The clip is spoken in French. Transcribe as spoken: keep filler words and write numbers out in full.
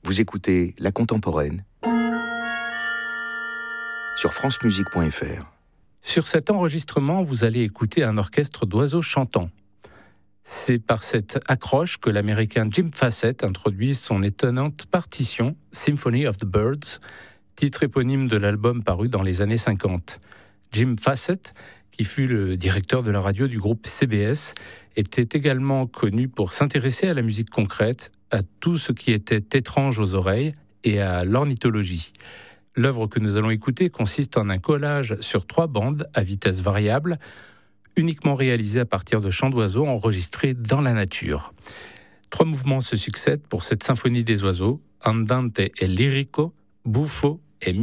Vous écoutez La Contemporaine sur francemusique point f r. Sur cet enregistrement, vous allez écouter un orchestre d'oiseaux chantants. C'est par cette accroche que l'Américain Jim Fassett introduit son étonnante partition Symphony of the Birds, titre éponyme de l'album paru dans les années cinquante. Jim Fassett, qui fut le directeur de la radio du groupe C B S, était également connu pour s'intéresser à la musique concrète, à tout ce qui était étrange aux oreilles et à l'ornithologie. L'œuvre que nous allons écouter consiste en un collage sur trois bandes à vitesse variable, uniquement réalisé à partir de chants d'oiseaux enregistrés dans la nature. Trois mouvements se succèdent pour cette symphonie des oiseaux, andante et lirico, buffo